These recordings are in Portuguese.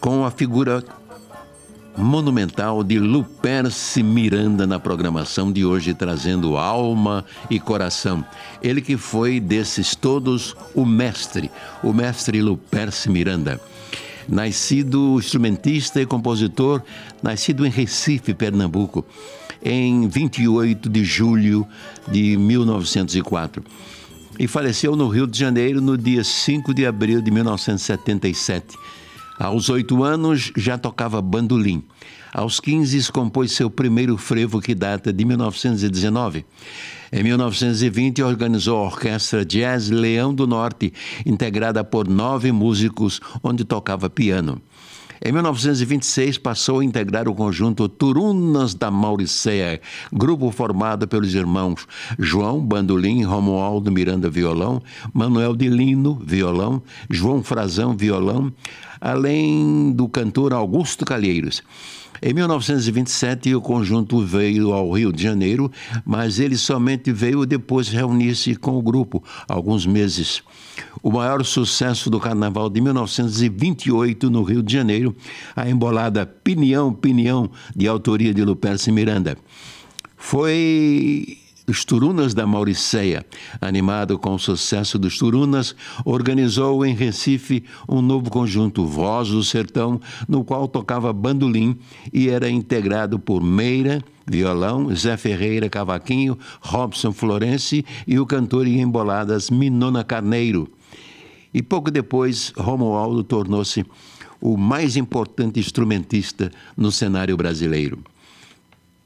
com a figura monumental de Luperce Miranda na programação de hoje, trazendo alma e coração. Ele que foi desses todos o mestre Luperce Miranda. Nascido instrumentista e compositor, nascido em Recife, Pernambuco, em 28 de julho de 1904. E faleceu no Rio de Janeiro no dia 5 de abril de 1977. Aos 8 anos já tocava bandolim. Aos 15 compôs seu primeiro frevo, que data de 1919. Em 1920 organizou a Orquestra Jazz Leão do Norte, integrada por 9 músicos, onde tocava piano. Em 1926 passou a integrar o conjunto Turunas da Mauricéia, grupo formado pelos irmãos João bandolim, Romualdo Miranda violão, Manuel de Lino violão, João Frazão violão, além do cantor Augusto Calheiros. Em 1927 o conjunto veio ao Rio de Janeiro, mas ele somente veio depois reunir-se com o grupo, alguns meses. O maior sucesso do Carnaval de 1928 no Rio de Janeiro, a embolada Pinião, Pinião, de autoria de Luperce Miranda. Foi os Turunas da Mauricéia, animado com o sucesso dos Turunas, organizou em Recife um novo conjunto, Voz do Sertão, no qual tocava bandolim e era integrado por Meira, violão, Zé Ferreira, cavaquinho, Robson Florense e o cantor em emboladas Minona Carneiro. E pouco depois, Romualdo tornou-se o mais importante instrumentista no cenário brasileiro.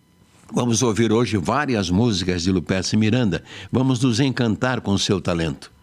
Vamos ouvir hoje várias músicas de Luperce Miranda. Vamos nos encantar com seu talento.